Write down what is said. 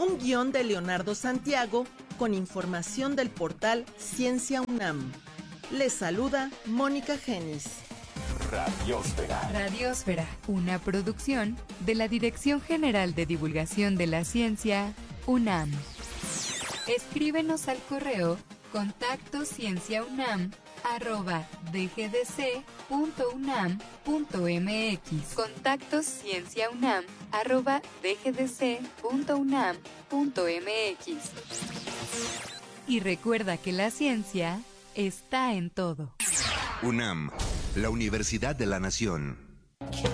Un guión de Leonardo Santiago con información del portal Ciencia UNAM. Les saluda Mónica Genis. Radiósfera. Radiósfera, una producción de la Dirección General de Divulgación de la Ciencia, UNAM. Escríbenos al correo contactocienciaunam@dgdc.unam.mx. contactocienciaunam@dgdc.unam.mx. Y recuerda que la ciencia está en todo. UNAM, la Universidad de la Nación.